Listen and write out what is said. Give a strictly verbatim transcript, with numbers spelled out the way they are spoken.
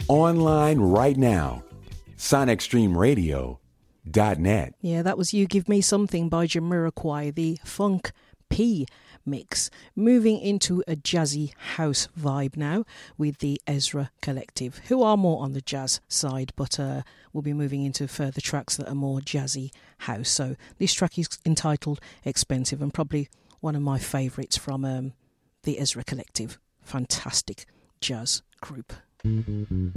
Online right now. sonic stream radio dot net. Yeah, that was You Give Me Something by Jamiroquai, the Funk P mix. Moving into a jazzy house vibe now with the Ezra Collective, who are more on the jazz side, but uh, we'll be moving into further tracks that are more jazzy house. So this track is entitled Expensive, and probably one of my favourites from um, the Ezra Collective. Fantastic jazz group. Mm-hmm.